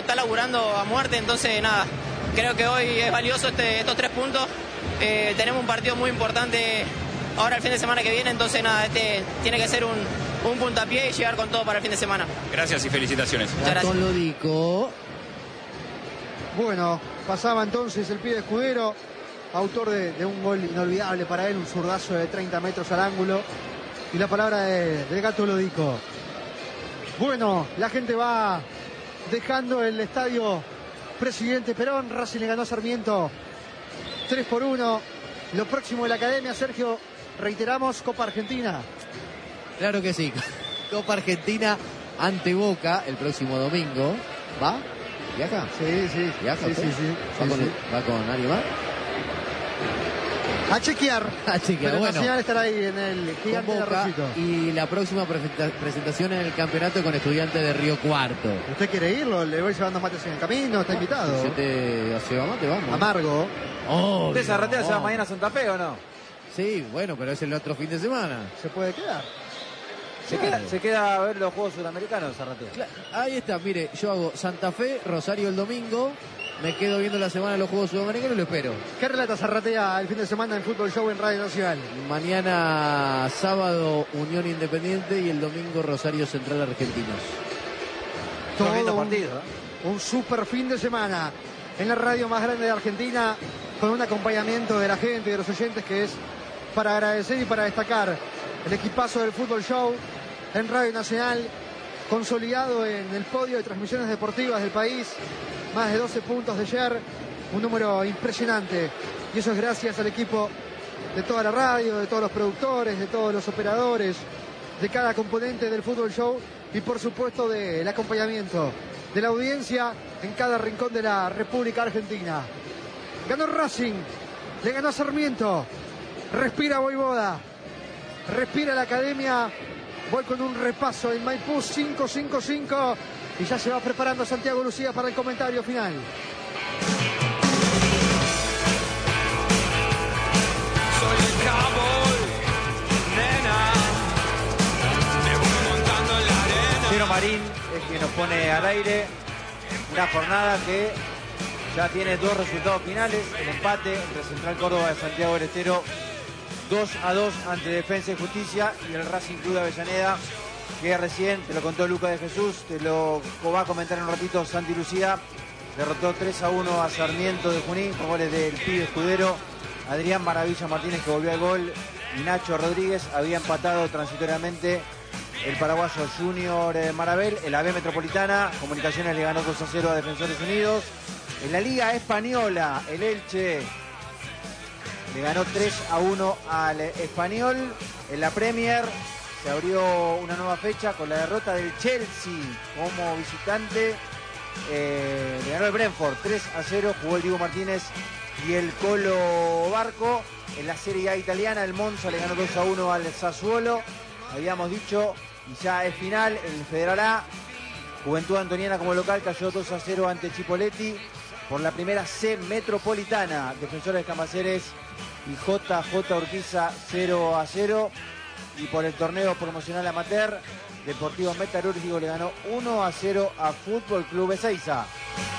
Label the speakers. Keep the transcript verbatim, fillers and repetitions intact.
Speaker 1: está laburando a muerte, entonces nada, creo que hoy es valioso este, estos tres puntos. Eh, tenemos un partido muy importante ahora el fin de semana que viene, entonces nada, este tiene que ser un, un puntapié y llegar con todo para el fin de semana.
Speaker 2: Gracias y felicitaciones.
Speaker 3: Gastón Lodico.
Speaker 4: Bueno, pasaba entonces el pibe Escudero, autor de, de un gol inolvidable para él, un zurdazo de treinta metros al ángulo. Y la palabra de, del Gato Lodico. Bueno, la gente va dejando el estadio Presidente Perón. Racing le ganó a Sarmiento tres por uno. Lo próximo de la academia, Sergio, reiteramos, Copa Argentina.
Speaker 3: Claro que sí. Copa Argentina ante Boca el próximo domingo. ¿Va? ¿Viaja?
Speaker 4: Sí, sí.
Speaker 3: ¿Viaja
Speaker 4: sí,
Speaker 3: usted?
Speaker 4: sí, sí,
Speaker 3: ¿Va,
Speaker 4: sí,
Speaker 3: con,
Speaker 4: sí.
Speaker 3: ¿Va con alguien más?
Speaker 4: A chequear.
Speaker 3: A chequear,
Speaker 4: Pero
Speaker 3: bueno.
Speaker 4: Nacional estará ahí en el gigante de
Speaker 3: Con Boca,
Speaker 4: Arroyito.
Speaker 3: y la próxima presenta- presentación en el campeonato con Estudiantes de Río Cuarto.
Speaker 4: ¿Usted quiere irlo? Le voy llevando mates en el camino, está invitado.
Speaker 3: Si te se va mate, vamos.
Speaker 4: Amargo.
Speaker 3: Obvio,
Speaker 5: ¿Usted Zarratea se va
Speaker 3: obvio.
Speaker 5: mañana a Santa Fe o no?
Speaker 3: Sí, bueno, pero es el otro fin de semana.
Speaker 4: Se puede quedar.
Speaker 5: Se, queda, se queda a ver los Juegos Sudamericanos, Zarratea.
Speaker 3: Cla- Ahí está, mire, yo hago Santa Fe, Rosario el domingo, me quedo viendo la semana de los Juegos Sudamericanos y lo espero.
Speaker 4: ¿Qué relata Zarratea el fin de semana en Fútbol Show en Radio Nacional?
Speaker 3: Mañana sábado Unión Independiente y el domingo Rosario Central Argentinos.
Speaker 4: Todo
Speaker 5: Lindo
Speaker 4: un,
Speaker 5: partido, ¿eh?
Speaker 4: un super fin de semana en la radio más grande de Argentina, con un acompañamiento de la gente y de los oyentes que es para agradecer y para destacar. El equipazo del Fútbol Show en Radio Nacional, consolidado en el podio de transmisiones deportivas del país, más de doce puntos de ayer, un número impresionante, y eso es gracias al equipo de toda la radio, de todos los productores, de todos los operadores, de cada componente del Fútbol Show y por supuesto del acompañamiento de la audiencia en cada rincón de la República Argentina. Ganó Racing, le ganó a Sarmiento, respira Voivoda, respira la academia. Voy con un repaso en Maipú cinco cinco cinco y ya se va preparando Santiago Lucía para el comentario final.
Speaker 6: Soy el cowboy, nena, te voy montando en la arena.
Speaker 5: Ciro Marín es quien nos pone al aire una jornada que ya tiene dos resultados finales: el empate entre Central Córdoba de Santiago del Estero dos a dos ante Defensa y Justicia, y el Racing Club de Avellaneda, que recién te lo contó Lucas de Jesús, te lo va a comentar en un ratito Santi Lucía, derrotó tres a uno a Sarmiento de Junín con goles del pibe Escudero, Adrián Maravilla Martínez, que volvió al gol, y Nacho Rodríguez. Había empatado transitoriamente el paraguayo Junior eh, Marabel. En la B Metropolitana, Comunicaciones le ganó dos a cero a Defensores Unidos. En la Liga Española, el Elche le ganó tres a uno al Español. En la Premier se abrió una nueva fecha con la derrota del Chelsea como visitante. Eh, le ganó el Brentford tres a cero, jugó el Diego Martínez y el Colo Barco. En la Serie A italiana, el Monza le ganó dos a uno al Sassuolo. Habíamos dicho, y ya es final, el Federal A, Juventud Antoniana como local cayó dos a cero ante Chipolletti. Por la primera C Metropolitana, Defensores de Camaceres y J J Urquiza cero a cero. Y por el torneo promocional amateur, Deportivo Metalúrgico le ganó uno a cero a Fútbol Club Ezeiza.